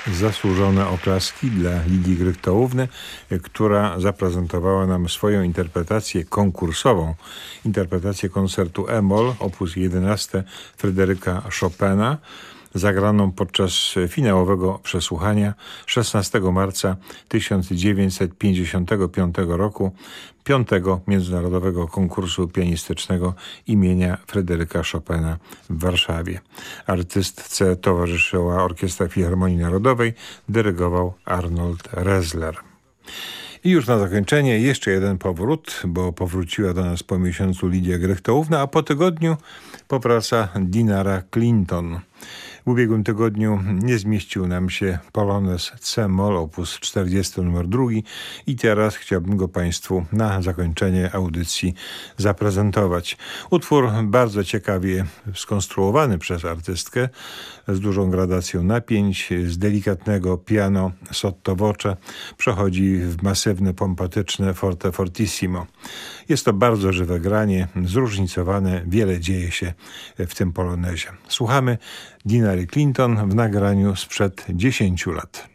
Zasłużone oklaski dla Lidii Grychtaówny, która zaprezentowała nam swoją interpretację konkursową, interpretację koncertu e-moll op. 11 Fryderyka Chopina, zagraną podczas finałowego przesłuchania 16 marca 1955 roku 5. Międzynarodowego Konkursu Pianistycznego imienia Fryderyka Chopina w Warszawie. Artystce towarzyszyła Orkiestra Filharmonii Narodowej, dyrygował Arnold Rezler. I już na zakończenie jeszcze jeden powrót, bo powróciła do nas po miesiącu Lidia Grychtaówna, a po tygodniu powraca Dinara Clinton. W ubiegłym tygodniu nie zmieścił nam się polonez C-moll op. 40 nr 2 i teraz chciałbym go Państwu na zakończenie audycji zaprezentować. Utwór bardzo ciekawie skonstruowany przez artystkę, z dużą gradacją napięć, z delikatnego piano sotto voce przechodzi w masywne, pompatyczne forte fortissimo. Jest to bardzo żywe granie, zróżnicowane, wiele dzieje się w tym polonezie. Słuchamy Dinary Clinton w nagraniu sprzed 10 lat.